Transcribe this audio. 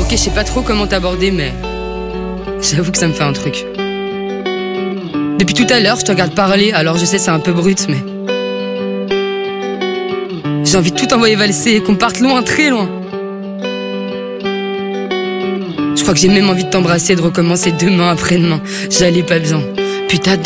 Ok, je sais pas trop comment t'aborder, mais j'avoue que ça me fait un truc. Depuis tout à l'heure, je te regarde parler, alors je sais c'est un peu brut, mais j'ai envie de tout envoyer valser et qu'on parte loin, très loin. Je crois que j'ai même envie de t'embrasser et de recommencer demain après-demain. J'allais pas bien. Putain,